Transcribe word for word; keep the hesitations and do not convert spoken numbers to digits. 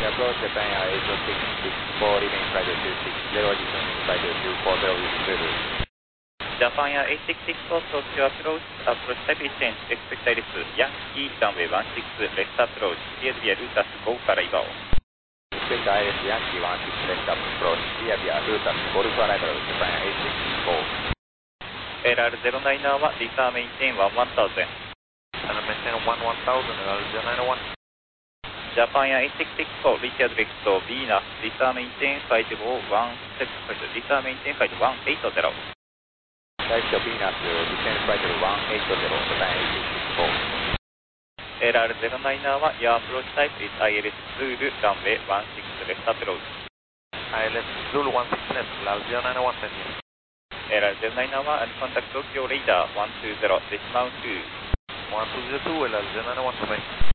approach Japan Air eight oh six six four, remain flight two six zero, descending flight two four zero with Zulu. Japan Air eight six six four, talk to approach, approach type is change, expect Iris, Yankee, runway one six, left approach, clear via Lutas go arrival. Expect Iris Yankee one six, left approach, clear via Lutas Golf arrival, Japan Air eight six six four. エルアールゼロナイン はリサーメインテンいちいちゼロゼロ。 And maintain one one thousand, L zero nine one. Japan Air eight six six four, reach direct Venus, リサーメインテンファイトワンセット、リサーメインテンファイトワンエイトゼロ。 Direct Venus, descend flight one eight zero, Japan Air eight six six four. エルアールゼロナイン は Your approach type isアイエルエス Zulu, runway one six, left approach. アイエルエス Zulu one six left, L zero nine one, thank you. エルアールゼロナイン は and contact Tokyo radar one two zero, dismount two. one two zero two, L zero nine one, bye.